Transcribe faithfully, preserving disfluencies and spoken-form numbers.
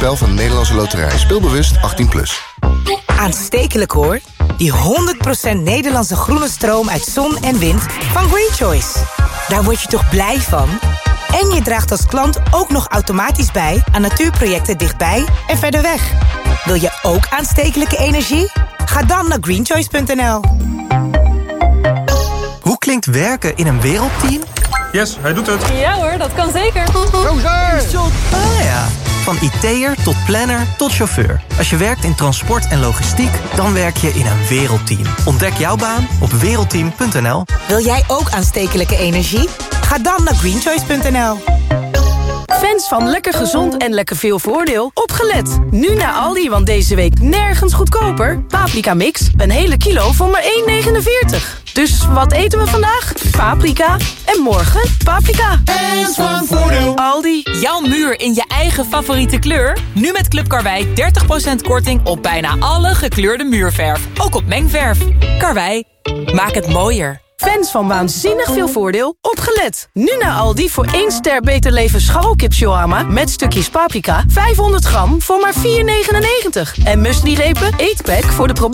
spel van de Nederlandse Loterij. Speelbewust achttien plus. Aanstekelijk hoor. Die honderd procent Nederlandse groene stroom uit zon en wind van Green Choice. Daar word je toch blij van? En je draagt als klant ook nog automatisch bij aan natuurprojecten dichtbij en verder weg. Wil je ook aanstekelijke energie? Ga dan naar greenchoice punt n l. Hoe klinkt werken in een wereldteam? Yes, hij doet het. Ja hoor, dat kan zeker. Ah ja, van I T'er tot planner tot chauffeur. Als je werkt in transport en logistiek, dan werk je in een wereldteam. Ontdek jouw baan op wereldteam punt n l. Wil jij ook aanstekelijke energie? Ga dan naar greenchoice punt n l. Fans van lekker gezond en lekker veel voordeel, opgelet. Nu naar Aldi, want deze week nergens goedkoper. Paprika mix, een hele kilo voor maar één negenenveertig. Dus wat eten we vandaag? Paprika. En morgen paprika. Fans van voordeel. Aldi. Jouw muur in je eigen favoriete kleur? Nu met Club Karwei dertig procent korting op bijna alle gekleurde muurverf. Ook op mengverf. Karwei, maak het mooier. Fans van waanzinnig veel voordeel, opgelet. Nu naar Aldi voor één ster Beter Leven scharrelkip shawarma met stukjes paprika. vijfhonderd gram voor maar vier negenennegentig. En muesli-repen, eetpack voor de probeer.